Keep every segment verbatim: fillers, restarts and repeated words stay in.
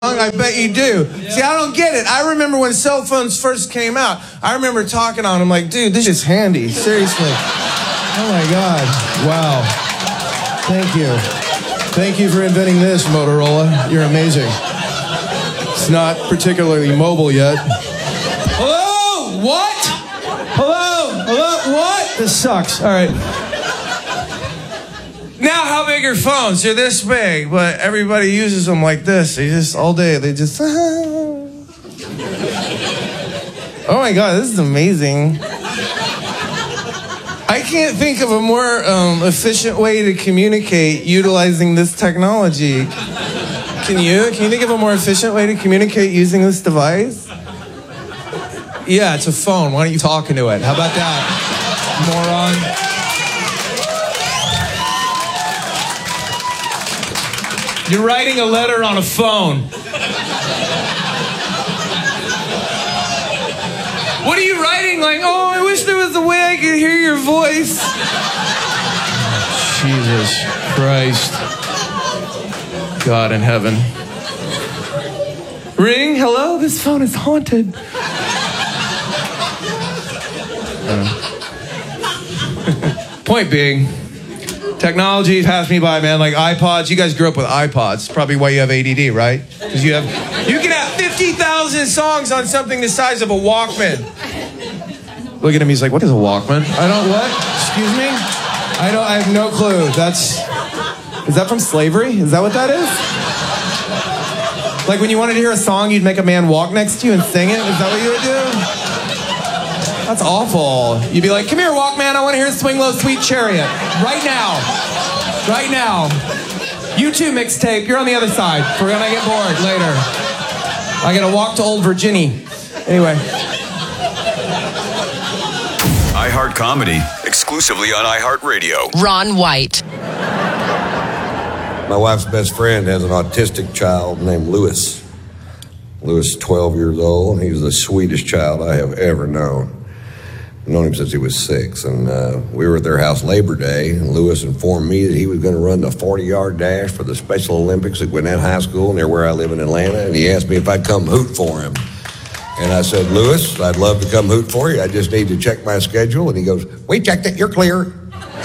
I bet you do. See, I don't get it. I remember when cell phones first came out. I remember talking on them like, dude, this is handy. Seriously. Oh, my God. Wow. Thank you. Thank you for inventing this, Motorola. You're amazing. It's not particularly mobile yet. Hello? What? Hello? Hello? What? This sucks. All right. Now, how big are phones? They're this big, but everybody uses them like this. They just, all day, they just... Oh, my God, this is amazing. I can't think of a more um, efficient way to communicate utilizing this technology. Can you? Can you think of a more efficient way to communicate using this device? Yeah, it's a phone. Why don't you talk into it? How about that, moron? You're writing a letter on a phone. What are you writing? Like, oh, I wish there was a way I could hear your voice. Jesus Christ. God in heaven. Ring, hello? This phone is haunted. Uh. Point being, technology passed me by, man. Like iPods. You guys grew up with iPods. Probably why you have A D D, right? Because you have, you can have fifty thousand songs on something the size of a Walkman. Look at him. He's like, what is a Walkman? I don't, what? Excuse me? I don't, I have no clue. That's, is that from slavery? Is that what that is? Like when you wanted to hear a song, you'd make a man walk next to you and sing it? Is that what you would do? That's awful. You'd be like, come here, Walkman, I want to hear Swing Low, Sweet Chariot. Right now. Right now. You too, mixtape. You're on the other side. We're going to get bored later. I got to walk to Old Virginia. Anyway. iHeart Comedy, exclusively on iHeartRadio. Ron White. My wife's best friend has an autistic child named Lewis. Lewis is twelve years old. He's the sweetest child I have ever known. I've known him since he was six, and uh, we were at their house Labor Day, and Lewis informed me that he was going to run the forty-yard dash for the Special Olympics at Gwinnett High School near where I live in Atlanta, and he asked me if I'd come hoot for him. And I said, Lewis, I'd love to come hoot for you. I just need to check my schedule. And he goes, we checked it. You're clear.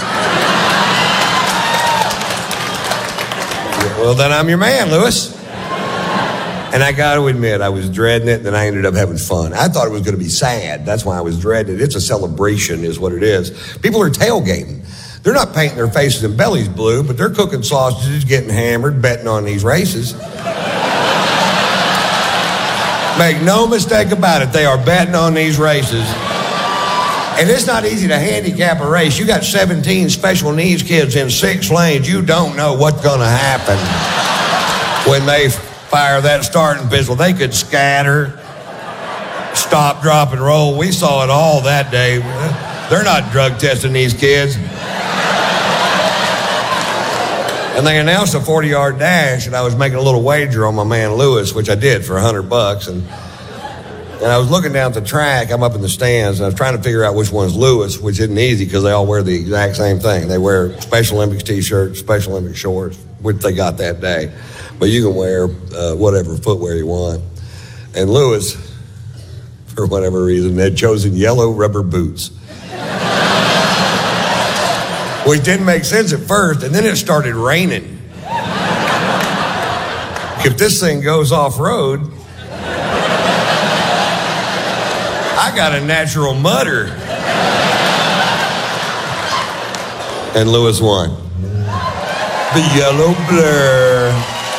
Well, then I'm your man, Lewis. And I got to admit, I was dreading it, and then I ended up having fun. I thought it was going to be sad. That's why I was dreading it. It's a celebration is what it is. People are tailgating. They're not painting their faces and bellies blue, but they're cooking sausages, getting hammered, betting on these races. Make no mistake about it, they are betting on these races. And it's not easy to handicap a race. You got seventeen special needs kids in six lanes. You don't know what's going to happen when they fire that starting pistol. They could scatter, stop, drop, and roll. We saw it all that day. They're not drug testing these kids. And they announced a forty-yard dash, and I was making a little wager on my man Lewis, which I did for a hundred bucks. And and I was looking down at the track. I'm up in the stands, and I was trying to figure out which one's Lewis, which isn't easy because they all wear the exact same thing. They wear Special Olympics T-shirts, Special Olympics shorts, which they got that day. But you can wear uh, whatever footwear you want. And Lewis, for whatever reason, had chosen yellow rubber boots. Which didn't make sense at first, and then it started raining. If this thing goes off-road, I got a natural mudder. And Lewis won. The yellow blur.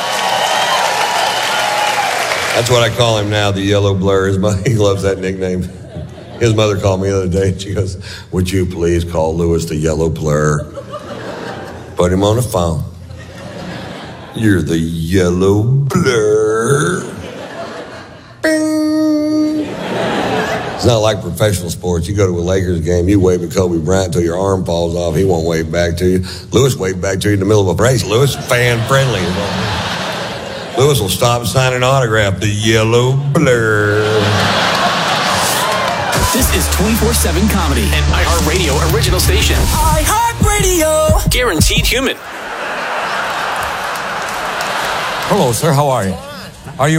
That's what I call him now, the yellow blur. His mother, he loves that nickname. His mother called me the other day, and she goes, would you please call Lewis the yellow blur? Put him on the phone. You're the yellow blur. Bing. It's not like professional sports. You go to a Lakers game, you wave at Kobe Bryant until your arm falls off. He won't wave back to you. Lewis waved back to you in the middle of a race. Lewis, fan-friendly. Lewis will stop and sign an autograph. The yellow blur. This is twenty-four seven Comedy, an iHeartRadio original station. iHeartRadio. Guaranteed human. Hello, sir. How are you? Are you